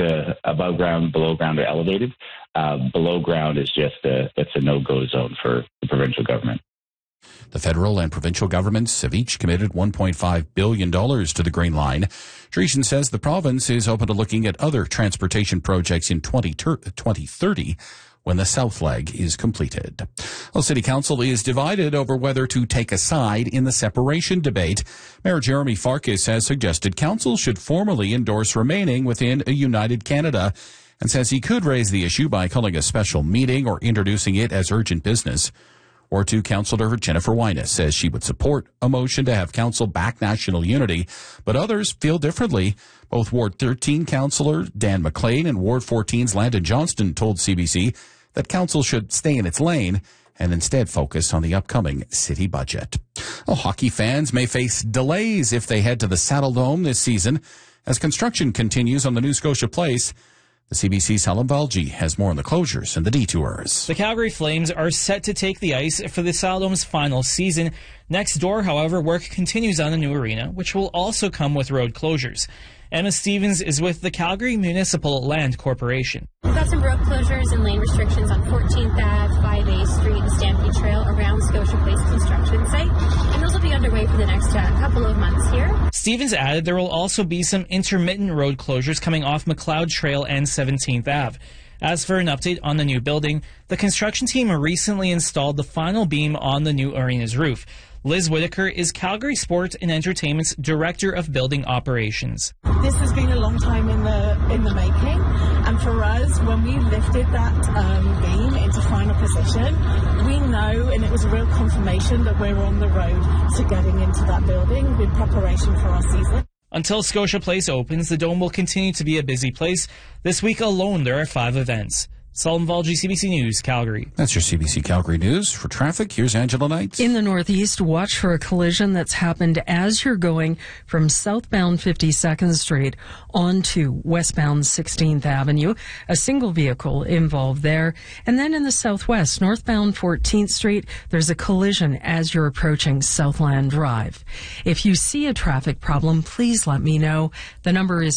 above ground, below ground, or elevated. Below ground is just it's a no-go zone for the provincial government. The federal and provincial governments have each committed $1.5 billion to the Green Line. Dreesen says the province is open to looking at other transportation projects in 2030 when the south leg is completed. Well, City Council is divided over whether to take a side in the separation debate. Mayor Jeremy Farkas has suggested Council should formally endorse remaining within a united Canada and says he could raise the issue by calling a special meeting or introducing it as urgent business. Ward 2 Councillor Jennifer Wyness says she would support a motion to have Council back national unity, but others feel differently. Both Ward 13 Councillor Dan McLean and Ward 14's Landon Johnston told CBC that Council should stay in its lane and instead focus on the upcoming city budget. Well, hockey fans may face delays if they head to the Saddle Dome this season as construction continues on the New Scotia Place. The CBC's Helen Valji has more on the closures and the detours. The Calgary Flames are set to take the ice for the Saddledome's final season. Next door, however, work continues on the new arena, which will also come with road closures. Emma Stevens is with the Calgary Municipal Land Corporation. We've got some road closures and lane restrictions on 14th Ave, 5A Street, and Stampede Trail around Scotia Place construction site, and those will be underway for the next couple of months here. Stevens added there will also be some intermittent road closures coming off McLeod Trail and 17th Ave. As for an update on the new building, the construction team recently installed the final beam on the new arena's roof. Liz Whitaker is Calgary Sport and Entertainment's Director of Building Operations. This has been a long time in the making, and for us, when we lifted that beam into final position, we know, and it was a real confirmation that we're on the road to getting into that building in preparation for our season. Until Scotia Place opens, the Dome will continue to be a busy place. This week alone, there are 5 events. Sullivan Valji, CBC News, Calgary. That's your CBC Calgary News. For traffic, here's Angela Knight. In the northeast, watch for a collision that's happened as you're going from southbound 52nd Street onto westbound 16th Avenue. A single vehicle involved there. And then in the southwest, northbound 14th Street, there's a collision as you're approaching Southland Drive. If you see a traffic problem, please let me know. The number is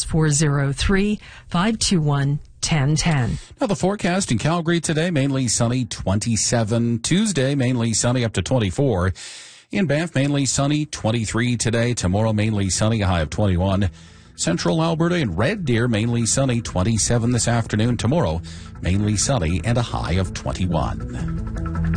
403-521-1010. Now the forecast in Calgary today, mainly sunny, 27. Tuesday, mainly sunny, up to 24. In Banff, mainly sunny, 23 today. Tomorrow, mainly sunny, a high of 21. Central Alberta and Red Deer, mainly sunny, 27 this afternoon. Tomorrow, mainly sunny and a high of 21.